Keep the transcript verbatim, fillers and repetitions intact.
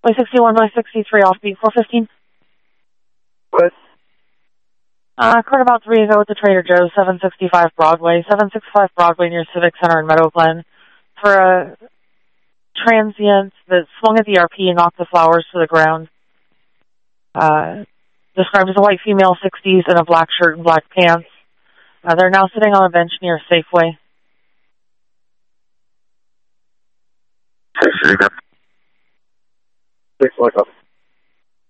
Way sixty-one, by sixty-three, offbeat four fifteen. What? Uh, occurred about three ago at the Trader Joe's, seven sixty-five Broadway. seven sixty-five Broadway near Civic Center in Meadow Glen. For a transient that swung at the E R P and knocked the flowers to the ground. Uh, described as a white female, sixties, in a black shirt and black pants. Uh, they're now sitting on a bench near Safeway. Six, like a